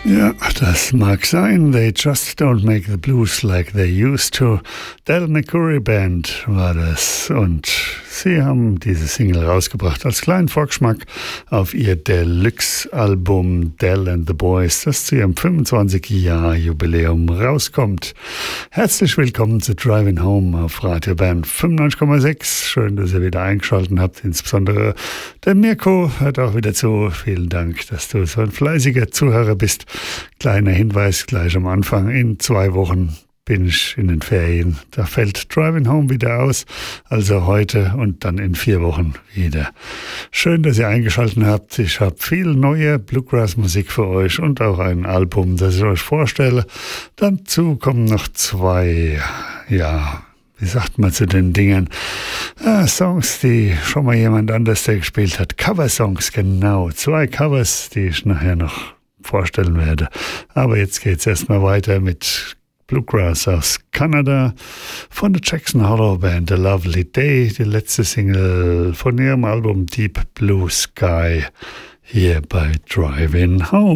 Ja, das mag sein. They just don't make the blues like they used to. Del McCoury Band war das. Und sie haben diese Single rausgebracht als kleinen Vorgeschmack auf ihr Deluxe-Album Del and the Boys, das zu ihrem 25-Jahr-Jubiläum rauskommt. Herzlich willkommen zu Driving Home auf Radio Bern 95,6. Schön, dass ihr wieder eingeschaltet habt. Insbesondere der Mirko hört auch wieder zu. Vielen Dank, dass du so ein fleißiger Zuhörer bist. Kleiner Hinweis gleich am Anfang. In 2 Wochen bin ich in den Ferien. Da fällt Driving Home wieder aus. Also heute und dann in 4 Wochen wieder. Schön, dass ihr eingeschaltet habt. Ich habe viel neue Bluegrass-Musik für euch und auch ein Album, das ich euch vorstelle. Dazu kommen noch 2, wie sagt man zu den Dingen? Songs, die schon mal jemand anders gespielt hat. Cover-Songs, genau. 2 Covers, die ich nachher noch vorstellen werde. Aber jetzt geht's erstmal weiter mit Bluegrass aus Kanada von der Jackson Hollow Band, A Lovely Day, die letzte Single von ihrem Album Deep Blue Sky, hier bei Driving Home.